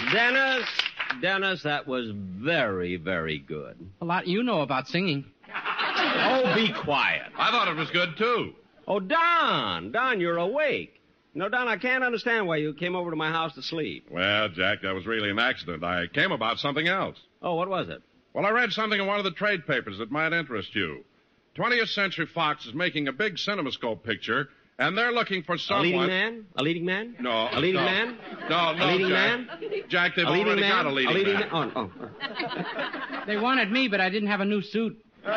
Dennis, that was very, very good. A lot you know about singing. Oh, be quiet. I thought it was good, too. Oh, Don, you're awake. No, Don, I can't understand why you came over to my house to sleep. Well, Jack, that was really an accident. I came about something else. Oh, what was it? Well, I read something in one of the trade papers that might interest you. 20th Century Fox is making a big CinemaScope picture, and they're looking for someone... A leading man? No. A leading man? No, a leading Jack. man? Jack, they've already got a leading man. Oh. They wanted me, but I didn't have a new suit.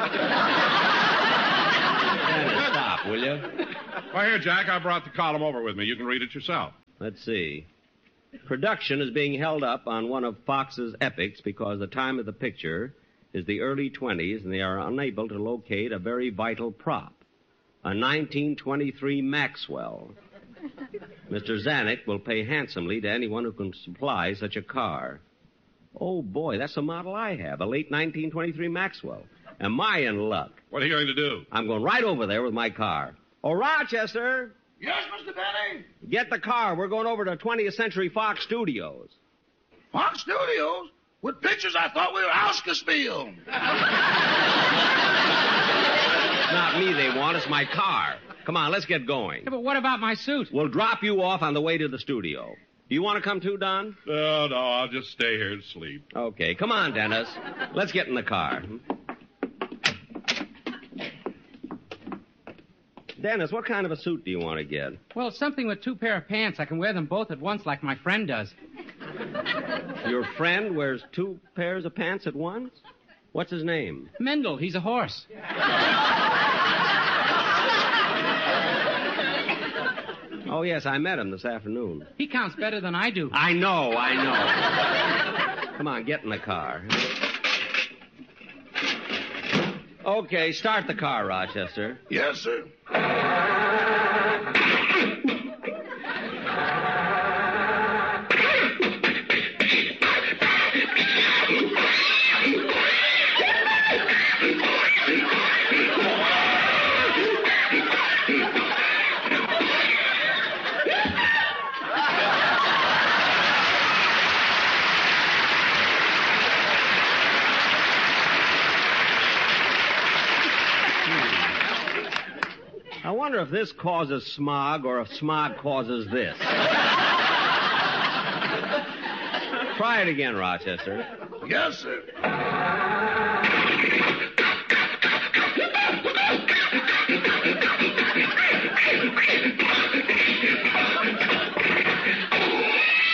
Stop, will you? Well, here, Jack, I brought the column over with me. You can read it yourself. Let's see. Production is being held up on one of Fox's epics because the time of the picture is the early 20s and they are unable to locate a very vital prop, a 1923 Maxwell. Mr. Zanuck will pay handsomely to anyone who can supply such a car. Oh, boy, that's the model I have, a late 1923 Maxwell. Am I in luck? What are you going to do? I'm going right over there with my car. Oh, Rochester! Yes, Mr. Benny? Get the car. We're going over to 20th Century Fox Studios. Fox Studios? With pictures I thought we were Oscarspiel. It's not me they want, it's my car. Come on, let's get going. Yeah, but what about my suit? We'll drop you off on the way to the studio. Do you want to come too, Don? No, I'll just stay here and sleep. Okay, come on, Dennis. Let's get in the car. Dennis, what kind of a suit do you want to get? Well, something with 2 pair of pants. I can wear them both at once like my friend does. Your friend wears 2 pairs of pants at once? What's his name? Mendel. He's a horse. Oh, yes, I met him this afternoon. He counts better than I do. I know. Come on, get in the car. Okay, start the car, Rochester. Yes, sir. I wonder if this causes smog or if smog causes this. Try it again, Rochester. Yes, sir.